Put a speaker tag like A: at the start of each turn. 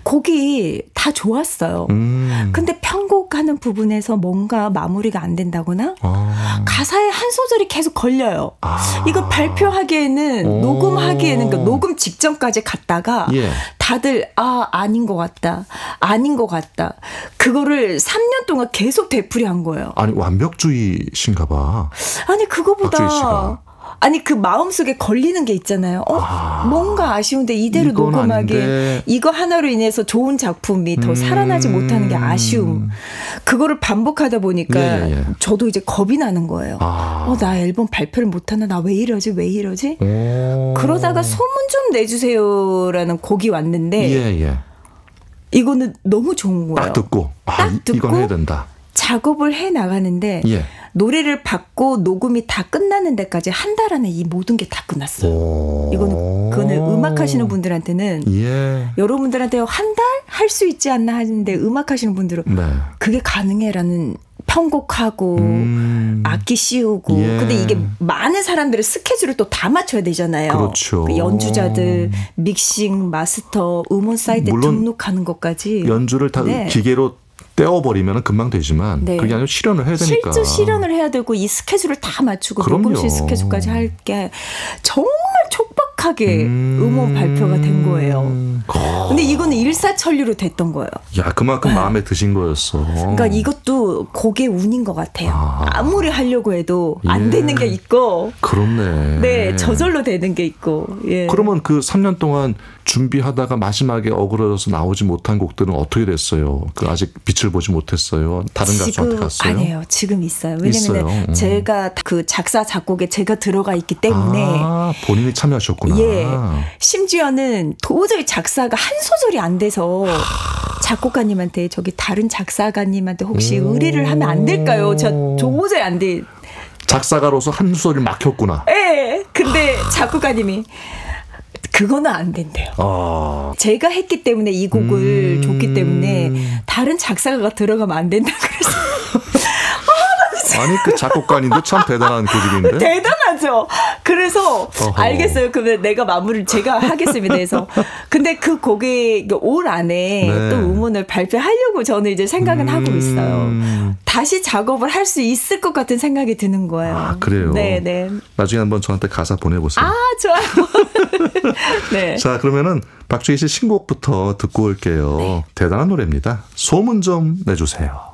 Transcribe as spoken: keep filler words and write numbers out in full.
A: 곡이 다 좋았어요. 음. 근데 편곡하는 부분에서 뭔가 마무리가 안 된다거나 아. 가사에 한 소절이 계속 걸려요. 아. 이거 발표하기에는 오. 녹음하기에는 그러니까 녹음 직전까지 갔다가 예. 다들 아 아닌 것 같다. 아닌 것 같다. 그거를 삼 년 동안 계속 되풀이한 거예요.
B: 아니 완벽주의신가 봐.
A: 아니 그거보다 아니 그 마음속에 걸리는 게 있잖아요. 어, 아, 뭔가 아쉬운데 이대로 녹음하기 아닌데. 이거 하나로 인해서 좋은 작품이 더 음. 살아나지 못하는 게 아쉬움. 그거를 반복하다 보니까 예, 예. 저도 이제 겁이 나는 거예요. 아. 어, 나 앨범 발표를 못하나? 나 왜 이러지? 왜 이러지? 오. 그러다가 소문 좀 내주세요라는 곡이 왔는데
B: 예, 예.
A: 이거는 너무 좋은 거예요.
B: 딱 듣고 아,
A: 딱 듣고
B: 이건 해야 된다.
A: 작업을 해 나가는데 예. 노래를 받고 녹음이 다 끝나는 데까지 한 달 안에 이 모든 게 다 끝났어요. 이거는 그거는 음악 하시는 분들한테는 예. 여러분들한테 한 달 할 수 있지 않나 하는데 음악 하시는 분들은 네. 그게 가능해라는 편곡하고 음. 악기 씌우고 예. 근데 이게 많은 사람들의 스케줄을 또 다 맞춰야 되잖아요.
B: 그렇죠.
A: 그 연주자들 믹싱 마스터 음원 사이트에 등록하는 것까지
B: 연주를 다 네. 기계로 떼어버리면 금방 되지만 네. 그게 아니라 실현을 해야 되니까.
A: 실제 실현을 해야 되고 이 스케줄을 다 맞추고
B: 그럼요.
A: 녹음실 스케줄까지 할 게 정말 촉박하게 음. 음원 발표가 된 거예요. 근데 이거는 일사천리로 됐던 거예요.
B: 야 그만큼 네. 마음에 드신 거였어.
A: 그러니까 이것도 곡의 운인 것 같아요. 아. 아무리 하려고 해도 안
B: 예.
A: 되는 게 있고.
B: 그렇네.
A: 네, 저절로 되는 게 있고. 예.
B: 그러면 그 삼 년 동안 준비하다가 마지막에 어그러져서 나오지 못한 곡들은 어떻게 됐어요? 그 아직 빛을 보지 못했어요. 다른 가수한테 갔어요?
A: 아니에요. 지금 있어요. 왜냐면 음. 제가 그 작사 작곡에 제가 들어가 있기 때문에.
B: 아, 본인이 참여하셨구나.
A: 예. 심지어는 도저히 작사가 한 소절이 안 돼서 작곡가님한테 저기 다른 작사가님한테 혹시 오. 의뢰를 하면 안 될까요? 저 도저히 안 돼.
B: 작사가로서 한 소절이 막혔구나.
A: 예. 근데 작곡가님이 그거는 안 된대요. 아. 제가 했기 때문에 이 곡을 음. 줬기 때문에 다른 작사가가 들어가면 안 된다 그래서.
B: 아니 그 작곡가님도 참 대단한 고집인데.
A: 대단하죠. 그래서 어허. 알겠어요. 그러면 내가 마무리를 제가 하겠습니다. 해서 근데 그 곡이 올 안에 네. 또 음원을 발표하려고 저는 이제 생각은 음. 하고 있어요. 다시 작업을 할 수 있을 것 같은 생각이 드는 거예요.
B: 아 그래요.
A: 네네.
B: 나중에 한번 저한테 가사 보내보세요.
A: 아 좋아요. 네.
B: 자 그러면은 박주희 씨 신곡부터 듣고 올게요. 네. 대단한 노래입니다. 소문 좀 내주세요.